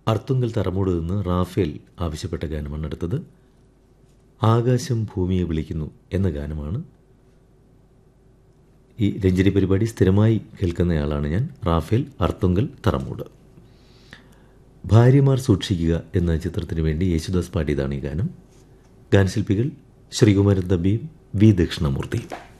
അർത്തുങ്കൽ തറമൂട് നിന്ന് റാഫേൽ ആവശ്യപ്പെട്ട ഗാനമാണ് അടുത്തത്. ആകാശം ഭൂമിയെ വിളിക്കുന്നു എന്ന ഗാനമാണ്. ഈ രഞ്ജനി പരിപാടി സ്ഥിരമായി കേൾക്കുന്നയാളാണ് ഞാൻ, റാഫേൽ അർത്തുങ്കൽ തറമൂട്. ഭാര്യമാർ സൂക്ഷിക്കുക എന്ന ചിത്രത്തിനു വേണ്ടി യേശുദാസ് പാടിയതാണ് ഈ ഗാനം. ഗാനശില്പികൾ ശ്രീകുമാരൻ തമ്പിയും വി ദക്ഷിണമൂർത്തിയും.